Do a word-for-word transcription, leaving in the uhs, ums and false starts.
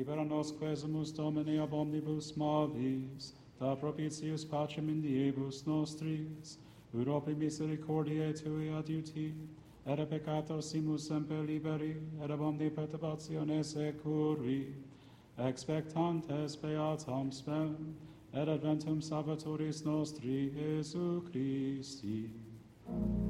libera nos quesumus Domini ab omnibus malis, da propitius pacem in diebus nostris, Europe misericordiae Tui adiuti, et a peccato simus semper liberi, et ab omni perturbatione securi, expectantes beatam spem, et adventum Salvatoris nostri, Iesu Christi.